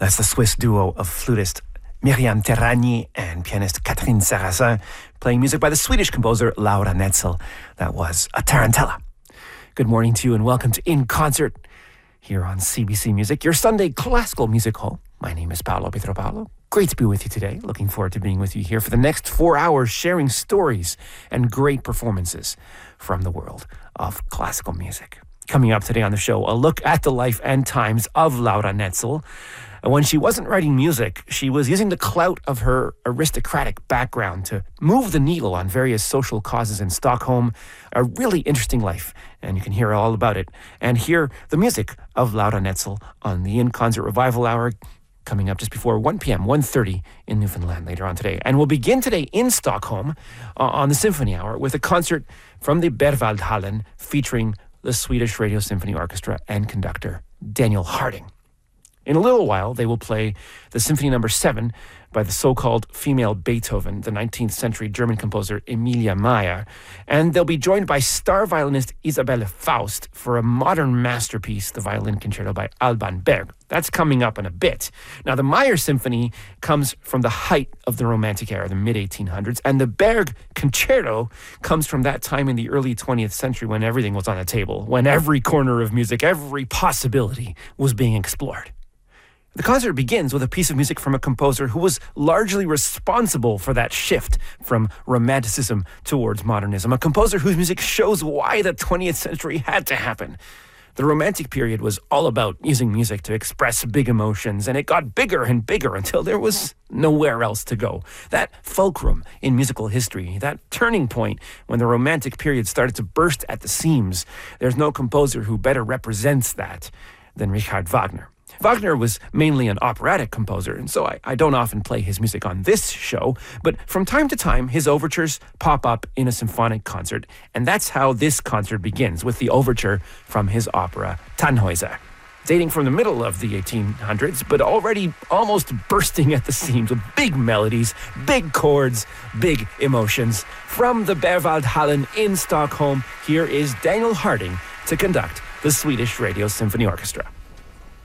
That's the Swiss duo of flutist Myriam Terragni and pianist Catherine Sarrazin playing music by the Swedish composer Laura Netzel. That was a tarantella. Good morning to you and welcome to In Concert here on CBC Music, your Sunday classical music hall. My name is Paolo Pietropalo. Great to be with you today. Looking forward to being with you here for the next 4 hours, sharing stories and great performances from the world of classical music. Coming up today on the show, a look at the life and times of Laura Netzel. When she wasn't writing music, she was using the clout of her aristocratic background to move the needle on various social causes in Stockholm. A really interesting life, and you can hear all about it and hear the music of Laura Netzel on the In Concert Revival Hour, coming up just before 1 p.m., 1:30 in Newfoundland later on today. And we'll begin today in Stockholm on the Symphony Hour with a concert from the Berwaldhallen featuring the Swedish Radio Symphony Orchestra and conductor Daniel Harding. In a little while, they will play the Symphony No. 7 by the so-called female Beethoven, the 19th century German composer Emilia Mayer, and they'll be joined by star violinist Isabelle Faust for a modern masterpiece, the Violin Concerto by Alban Berg. That's coming up in a bit. Now, the Mayer Symphony comes from the height of the Romantic era, the mid-1800s, and the Berg Concerto comes from that time in the early 20th century when everything was on the table, when every corner of music, every possibility was being explored. The concert begins with a piece of music from a composer who was largely responsible for that shift from Romanticism towards modernism, a composer whose music shows why the 20th century had to happen. The Romantic period was all about using music to express big emotions, and it got bigger and bigger until there was nowhere else to go. That fulcrum in musical history, that turning point when the Romantic period started to burst at the seams, there's no composer who better represents that than Richard Wagner. Wagner was mainly an operatic composer, and so I don't often play his music on this show, but from time to time, his overtures pop up in a symphonic concert, and that's how this concert begins, with the overture from his opera Tannhäuser. Dating from the middle of the 1800s, but already almost bursting at the seams with big melodies, big chords, big emotions. From the Berwaldhallen in Stockholm, here is Daniel Harding to conduct the Swedish Radio Symphony Orchestra.